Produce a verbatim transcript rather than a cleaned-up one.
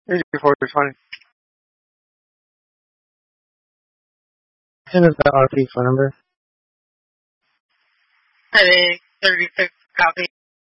Eighty four twenty. Send us the R P phone number. Headache thirty-six copy.